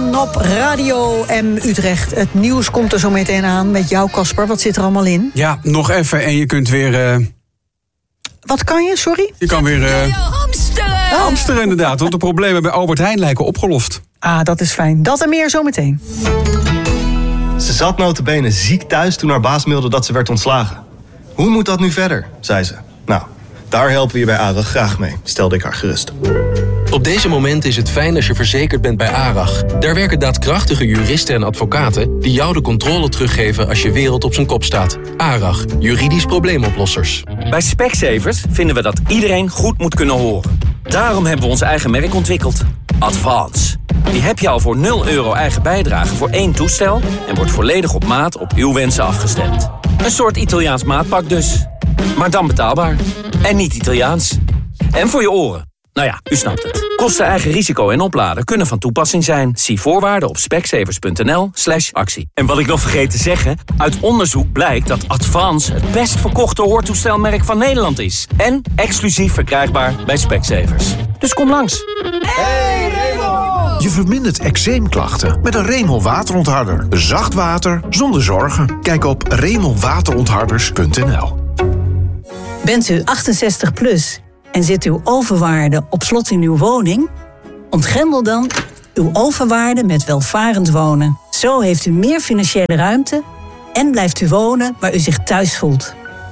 Jan op Radio M Utrecht. Het nieuws komt er zo meteen aan met jou, Casper. Wat zit er allemaal in? Ja, nog even en je kunt weer... Wat kan je, sorry? Je kan weer... hamsteren! Hamsteren, inderdaad, want de problemen bij Albert Heijn lijken opgelost. Ah, dat is fijn. Dat en meer zometeen. Ze zat nota bene ziek thuis toen haar baas mailde dat ze werd ontslagen. Hoe moet dat nu verder, zei ze. Nou, daar helpen we je bij ARAG graag mee, stelde ik haar gerust. Op deze momenten is het fijn als je verzekerd bent bij ARAG. Daar werken daadkrachtige juristen en advocaten die jou de controle teruggeven als je wereld op zijn kop staat. ARAG, juridisch probleemoplossers. Bij Specsavers vinden we dat iedereen goed moet kunnen horen. Daarom hebben we ons eigen merk ontwikkeld. Advance. Die heb je al voor €0 eigen bijdrage voor 1 toestel en wordt volledig op maat op uw wensen afgestemd. Een soort Italiaans maatpak dus. Maar dan betaalbaar. En niet Italiaans. En voor je oren. Nou ja, u snapt het. Kosten, eigen risico en opladen kunnen van toepassing zijn. Zie voorwaarden op specsavers.nl/actie. En wat ik nog vergeet te zeggen, uit onderzoek blijkt dat Advance het best verkochte hoortoestelmerk van Nederland is. En exclusief verkrijgbaar bij Specsavers. Dus kom langs. Hey Remel! Je vermindert eczeemklachten met een Remel waterontharder. Zacht water zonder zorgen. Kijk op remelwaterontharders.nl. Bent u 68 plus en zit uw overwaarde op slot in uw woning? Ontgrendel dan uw overwaarde met welvarend wonen. Zo heeft u meer financiële ruimte en blijft u wonen waar u zich thuis voelt.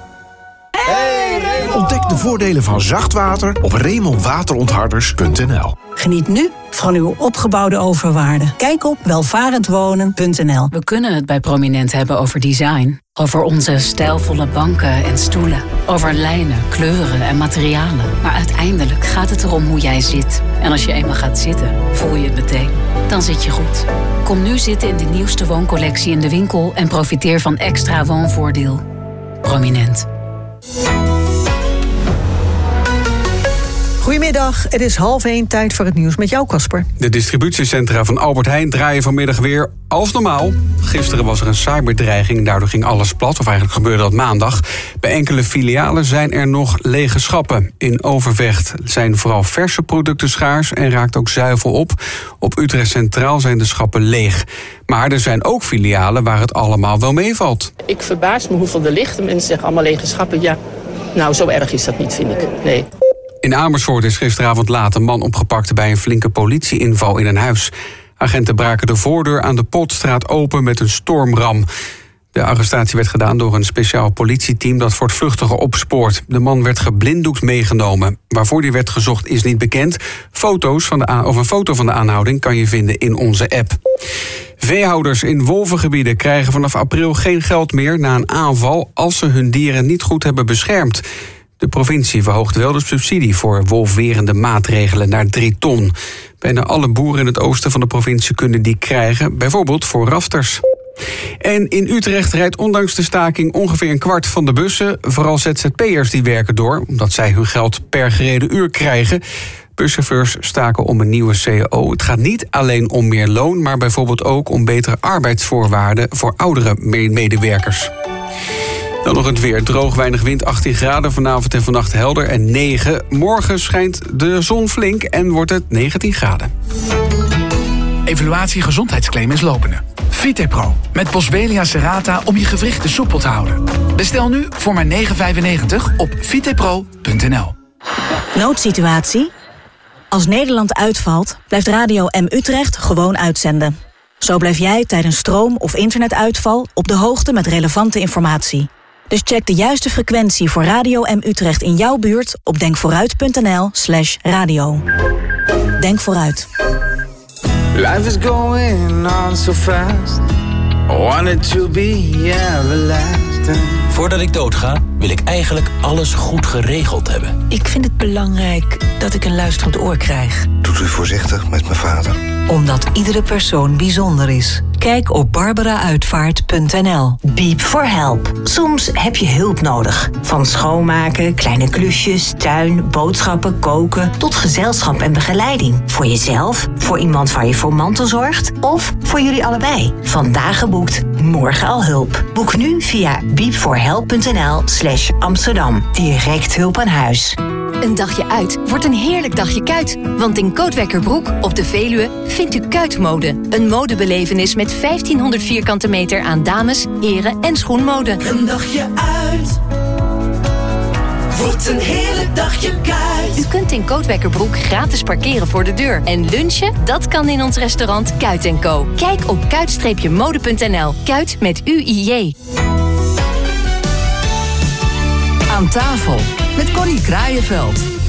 Ontdek de voordelen van zacht water op remelwaterontharders.nl. Geniet nu van uw opgebouwde overwaarde. Kijk op welvarendwonen.nl. We kunnen het bij Prominent hebben over design. Over onze stijlvolle banken en stoelen. Over lijnen, kleuren en materialen. Maar uiteindelijk gaat het erom hoe jij zit. En als je eenmaal gaat zitten, voel je het meteen. Dan zit je goed. Kom nu zitten in de nieuwste wooncollectie in de winkel en profiteer van extra woonvoordeel. Prominent. Goedemiddag, het is 12:30, tijd voor het nieuws met jou, Casper. De distributiecentra van Albert Heijn draaien vanmiddag weer als normaal. Gisteren was er een cyberdreiging, daardoor ging alles plat. Of eigenlijk gebeurde dat maandag. Bij enkele filialen zijn er nog lege schappen. In Overvecht zijn vooral verse producten schaars en raakt ook zuivel op. Op Utrecht Centraal zijn de schappen leeg. Maar er zijn ook filialen waar het allemaal wel meevalt. Ik verbaas me hoeveel er ligt. De mensen zeggen allemaal lege schappen. Ja, nou zo erg is dat niet, vind ik. Nee. In Amersfoort is gisteravond laat een man opgepakt bij een flinke politieinval in een huis. Agenten braken de voordeur aan de Potstraat open met een stormram. De arrestatie werd gedaan door een speciaal politieteam dat voortvluchtigen opspoort. De man werd geblinddoekt meegenomen. Waarvoor die werd gezocht is niet bekend. Een foto van de aanhouding kan je vinden in onze app. Veehouders in wolvengebieden krijgen vanaf april geen geld meer na een aanval als ze hun dieren niet goed hebben beschermd. De provincie verhoogt wel de subsidie voor wolfwerende maatregelen naar 3 ton. Bijna alle boeren in het oosten van de provincie kunnen die krijgen, bijvoorbeeld voor rafters. En in Utrecht rijdt ondanks de staking ongeveer een kwart van de bussen. Vooral ZZP'ers die werken door, omdat zij hun geld per gereden uur krijgen. Buschauffeurs staken om een nieuwe CAO. Het gaat niet alleen om meer loon, maar bijvoorbeeld ook om betere arbeidsvoorwaarden voor oudere medewerkers. Dan nog het weer. Droog, weinig wind, 18 graden. Vanavond en vannacht helder en 9. Morgen schijnt de zon flink en wordt het 19 graden. Evaluatie gezondheidsclaim is lopende. Vitepro met Boswellia serrata om je gewrichten soepel te houden. Bestel nu voor maar €9,95 op vitepro.nl. Noodsituatie? Als Nederland uitvalt, blijft Radio M Utrecht gewoon uitzenden. Zo blijf jij tijdens stroom- of internetuitval op de hoogte met relevante informatie. Dus check de juiste frequentie voor Radio M Utrecht in jouw buurt op denkvooruit.nl/radio. Denk vooruit. Life is going on so fast. I want it to be everlasting. Voordat ik doodga, wil ik eigenlijk alles goed geregeld hebben. Ik vind het belangrijk dat ik een luisterend oor krijg. Doet u voorzichtig met mijn vader. Omdat iedere persoon bijzonder is. Kijk op barbarauitvaart.nl. Beep for help. Soms heb je hulp nodig. Van schoonmaken, kleine klusjes, tuin, boodschappen, koken... tot gezelschap en begeleiding. Voor jezelf, voor iemand waar je voor mantelzorgt... of voor jullie allebei. Vandaag geboekt, morgen al hulp. Boek nu via beepforhelp.nl/Amsterdam. Direct hulp aan huis. Een dagje uit wordt een heerlijk dagje kuit. Want in Kootwekkerbroek op de Veluwe vindt u kuitmode. Een modebelevenis met 1500 vierkante meter aan dames, heren en schoenmode. Een dagje uit wordt een heerlijk dagje kuit. U kunt in Kootwekkerbroek gratis parkeren voor de deur. En lunchen, dat kan in ons restaurant Kuit & Co. Kijk op kuit-mode.nl. Kuit met UIJ. Aan tafel met Connie Kraaienveld.